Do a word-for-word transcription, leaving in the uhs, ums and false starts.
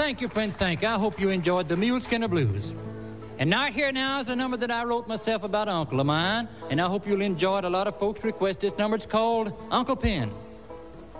thank you, friends, thank you. I hope you enjoyed the Mule Skinner Blues. And now here now is a number that I wrote myself about an uncle of mine, and I hope you'll enjoy it. A lot of folks request this number. It's called Uncle Pen.